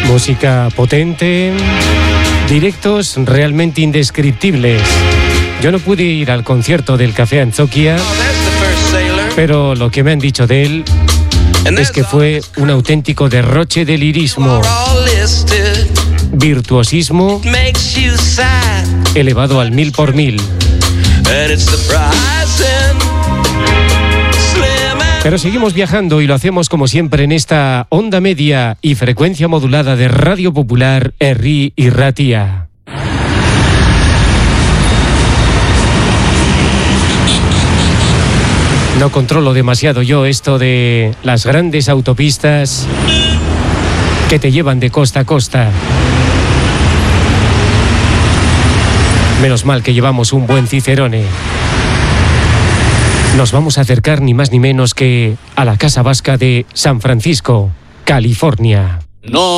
Música potente, directos realmente indescriptibles. Yo no pude ir al concierto del Café Anzokia, pero lo que me han dicho de él es que fue un auténtico derroche de lirismo, virtuosismo elevado al 1000 por 1000. Pero seguimos viajando y lo hacemos como siempre en esta onda media y frecuencia modulada de Radio Popular Herri y Ratia. No controlo demasiado yo esto de las grandes autopistas que te llevan de costa a costa. Menos mal que llevamos un buen Cicerone. Nos vamos a acercar ni más ni menos que a la Casa Vasca de San Francisco, California. No.